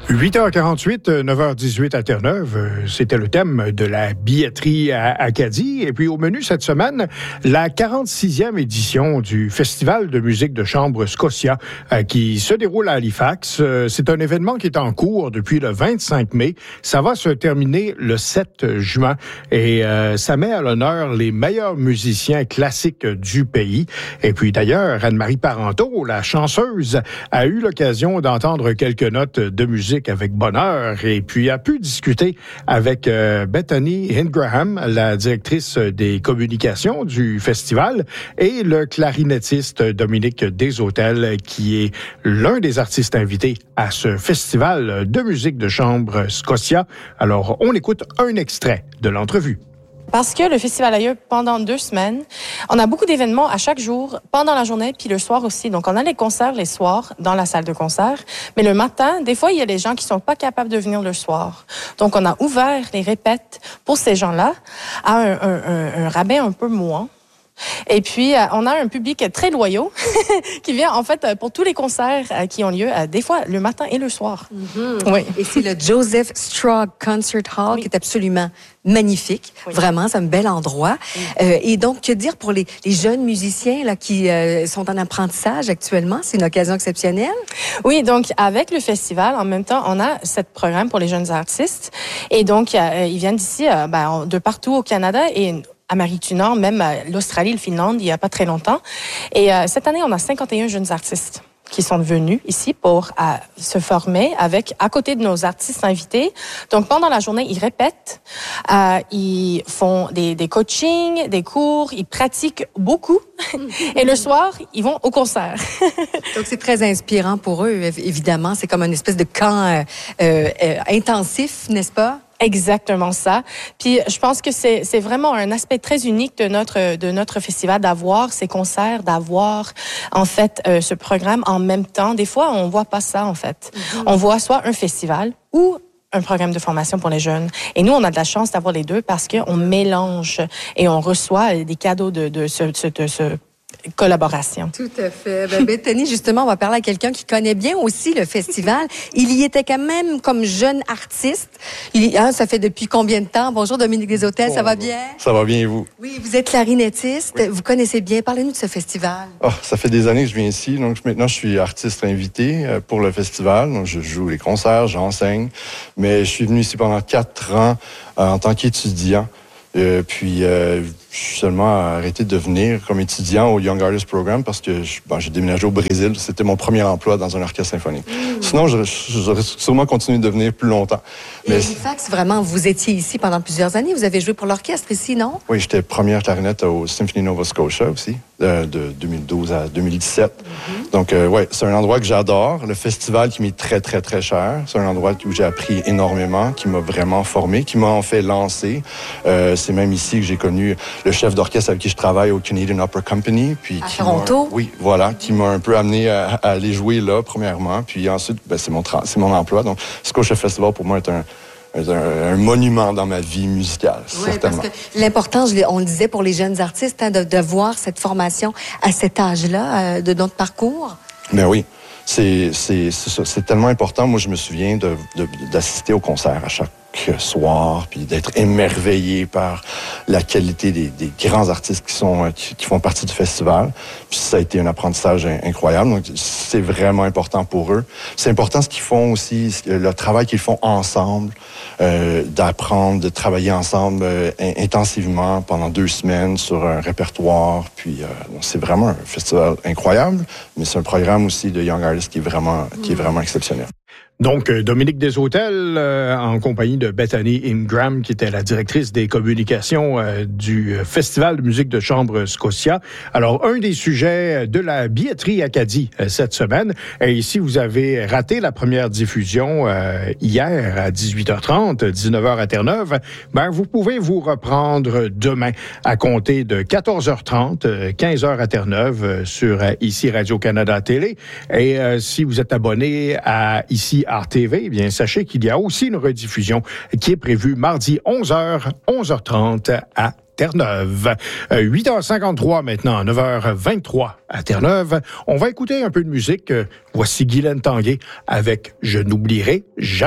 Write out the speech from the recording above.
8h48, 9h18 à Terre-Neuve, c'était le thème de la billetterie à Acadie. Et puis au menu cette semaine, la 46e édition du Festival de musique de chambre Scotia qui se déroule à Halifax. C'est un événement qui est en cours depuis le 25 mai. Ça va se terminer le 7 juin et ça met à l'honneur les meilleurs musiciens classiques du pays. Et puis d'ailleurs, Anne-Marie Parenteau, la chanceuse, a eu l'occasion d'entendre quelques notes de musique avec bonheur et puis a pu discuter avec Bethany Ingraham, la directrice des communications du festival, et le clarinettiste Dominique Deshôtels, qui est l'un des artistes invités à ce festival de musique de chambre Scotia. Alors, on écoute un extrait de l'entrevue. Parce que le festival a lieu pendant 2 semaines. On a beaucoup d'événements à chaque jour, pendant la journée, puis le soir aussi. Donc, on a les concerts les soirs dans la salle de concert. Mais le matin, des fois, il y a des gens qui sont pas capables de venir le soir. Donc, on a ouvert les répètes pour ces gens-là à un rabais un peu moins. Et puis, on a un public très loyaux qui vient, en fait, pour tous les concerts qui ont lieu, des fois, le matin et le soir. Mm-hmm. Oui. Et c'est le Joseph Strog Concert Hall qui est absolument magnifique. Oui. Vraiment, c'est un bel endroit. Et donc, que dire pour les jeunes musiciens là, qui sont en apprentissage actuellement? C'est une occasion exceptionnelle? Oui, donc, avec le festival, en même temps, on a ce programme pour les jeunes artistes. Et donc, ils viennent d'ici, de partout au Canada et Amérique du Nord, même l'Australie, le Finlande, il n'y a pas très longtemps. Et cette année, on a 51 jeunes artistes qui sont venus ici pour se former à côté de nos artistes invités. Donc, pendant la journée, ils répètent, ils font des coachings, des cours, ils pratiquent beaucoup. Et le soir, ils vont au concert. Donc, c'est très inspirant pour eux, évidemment. C'est comme une espèce de camp intensif, n'est-ce pas? Exactement ça. Puis je pense que c'est vraiment un aspect très unique de notre festival d'avoir ces concerts, d'avoir en fait ce programme en même temps. Des fois, on voit pas ça en fait. Mm-hmm. On voit soit un festival ou un programme de formation pour les jeunes. Et nous, on a de la chance d'avoir les deux parce qu'on mélange et on reçoit des cadeaux de ce collaboration. Tout à fait. Bethany, justement, on va parler à quelqu'un qui connaît bien aussi le festival. Il y était quand même comme jeune artiste. Ça fait depuis combien de temps? Bonjour, Dominique Deshôtels, ça va bien? Ça va bien, et vous? Oui, vous êtes clarinettiste. Oui. Vous connaissez bien. Parlez-nous de ce festival. Ça fait des années que je viens ici. Donc, maintenant, je suis artiste invité pour le festival. Donc, je joue les concerts, j'enseigne. Mais je suis venu ici pendant 4 ans en tant qu'étudiant. Puis, je suis seulement arrêté de venir comme étudiant au Young Artist Program parce que j'ai déménagé au Brésil. C'était mon premier emploi dans un orchestre symphonique. Sinon, j'aurais sûrement continué de venir plus longtemps. Mais Halifax, vraiment, vous étiez ici pendant plusieurs années. Vous avez joué pour l'orchestre ici, non? Oui, j'étais première clarinette au Symphony Nova Scotia aussi, de 2012 à 2017. Donc, c'est un endroit que j'adore. Le festival qui m'est très, très, très cher. C'est un endroit où j'ai appris énormément, qui m'a vraiment formé, qui m'a en fait lancé. C'est même ici que j'ai connu le chef d'orchestre avec qui je travaille au Canadian Opera Company. Puis à Toronto? Oui, voilà, qui m'a un peu amené à aller jouer là, premièrement. Puis ensuite, c'est mon emploi. Donc, Scotia Festival, pour moi, est un monument dans ma vie musicale, certainement. Parce que l'important, on le disait pour les jeunes artistes, de voir cette formation à cet âge-là de notre parcours. Ben oui, c'est tellement important. Moi, je me souviens d'assister au concert à chaque soir, puis d'être émerveillé par la qualité des grands artistes qui font partie du festival. Puis ça a été un apprentissage incroyable. Donc, c'est vraiment important pour eux. C'est important ce qu'ils font aussi, le travail qu'ils font ensemble, d'apprendre, de travailler ensemble intensivement pendant 2 semaines sur un répertoire. Puis c'est vraiment un festival incroyable, mais c'est un programme aussi de Young Artists qui est vraiment exceptionnel. Donc, Dominique Deshôtels, en compagnie de Bethany Ingraham, qui était la directrice des communications du Festival de musique de chambre Scotia. Alors, un des sujets de la billetterie Acadie cette semaine, et ici, vous avez raté la première diffusion hier à 18h30, 19h à Terre-Neuve. Vous pouvez vous reprendre demain à compter de 14h30, 15h à Terre-Neuve sur ici Radio-Canada Télé. Et si vous êtes abonné à ici RTV, eh bien, sachez qu'il y a aussi une rediffusion qui est prévue mardi 11h30 à Terre-Neuve. 8h53 maintenant, 9h23 à Terre-Neuve. On va écouter un peu de musique. Voici Guylaine Tanguay avec « Je n'oublierai jamais ».